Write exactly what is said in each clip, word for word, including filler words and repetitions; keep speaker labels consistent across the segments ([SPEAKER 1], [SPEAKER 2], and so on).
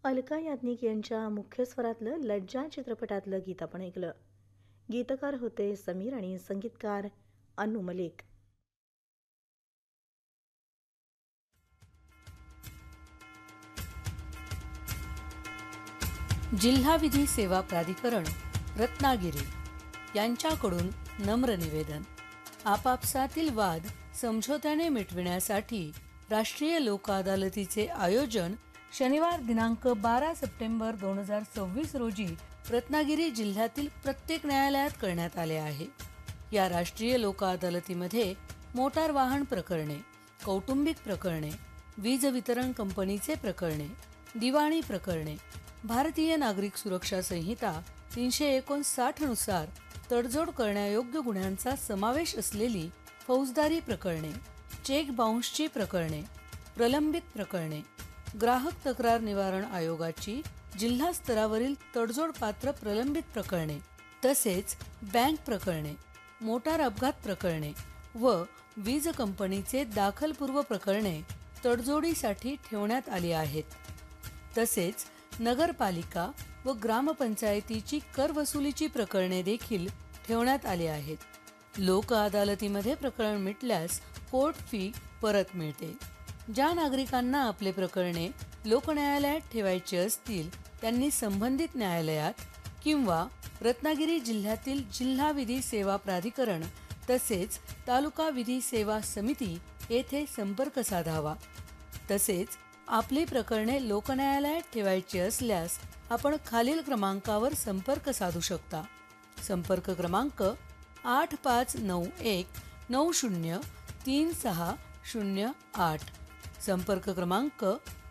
[SPEAKER 1] अलका याज्ञिक यांच्या मुख्य स्वरातलं लज्जा चित्रपटातलं गीत आपण ऐकलं. गीतकार होते समीर आणि संगीतकार अनु मलिक.
[SPEAKER 2] जिल्हा विधी सेवा प्राधिकरण रत्नागिरी यांच्याकडून नम्र निवेदन. आपापसातील वाद समझोत्याने मिटविण्यासाठी राष्ट्रीय लोक अदालतीचे आयोजन शनिवार दिनांक बारा सप्टेंबर दोन हजार सव्वीस रोजी रत्नागिरी जिल्ह्यातील प्रत्येक न्यायालयात करण्यात आले आहे. या राष्ट्रीय लोक अदालतीमध्ये मोटार वाहन प्रकरणे, कौटुंबिक प्रकरणे, वीज वितरण कंपनीचे प्रकरणे, दिवाणी प्रकरणे, भारतीय नागरिक सुरक्षा संहिता तीनशे एकोणसाठ नुसार तडजोड करण्यायोग्य गुन्ह्यांचा समावेश असलेली फौजदारी प्रकरणे, चेक बाउन्सची प्रकरणे, प्रलंबित प्रकरणे, ग्राहक तक्रार निवारण आयोगाची जिल्हा स्तरावरील तडजोड पात्र प्रलंबित प्रकरणे, तसेच बँक प्रकरणे, मोटार अपघात प्रकरणे व वीज कंपनीचे दाखलपूर्व प्रकरणे तडजोडीसाठी ठेवण्यात आली आहेत. तसेच नगरपालिका व ग्रामपंचायतीची कर वसुलीची प्रकरणे देखील ठेवण्यात आली आहेत. लोक अदालतीमध्ये प्रकरण मिटल्यास कोर्ट फी परत मिळते. ज्या नागरिकांना आपले प्रकरणे लोक न्यायालयात ठेवायचे असतील त्यांनी संबंधित न्यायालयात किंवा रत्नागिरी जिल्ह्यातील जिल्हा विधी सेवा प्राधिकरण तसेच तालुका विधी सेवा समिती येथे संपर्क साधावा. तसेच आपली प्रकरणे लोक न्यायालयात ठेवायची असल्यास आपण खालील क्रमांकावर संपर्क साधू शकता. संपर्क क्रमांक आठ पाच नऊ एक नऊ शून्य तीन सहा शून्य आठ. संपर्क क्रमांक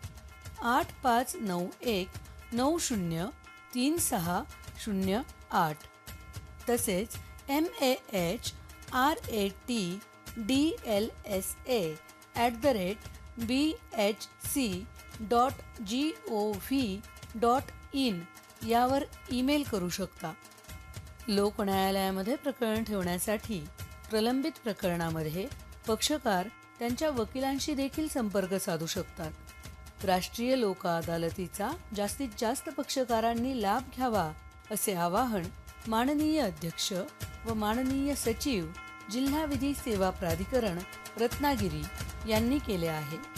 [SPEAKER 2] आठ पाच नऊ एक नऊ शून्य तीन सहा शून्य आठ. तसेच M A H R A T D L S A at the rate B H C dot G O V dot in यावर ईमेल करू शकता. लोक न्यायालयामध्ये प्रकरण ठेवण्यासाठी प्रलंबित प्रकरणामध्ये पक्षकार त्यांच्या वकिलांशी देखील संपर्क साधू शकतात. राष्ट्रीय लोक अदालतीचा जास्तीत जास्त पक्षकारांनी लाभ घ्यावा असे आवाहन माननीय अध्यक्ष व माननीय सचिव जिल्हा विधी सेवा प्राधिकरण रत्नागिरी यांनी केले आहे.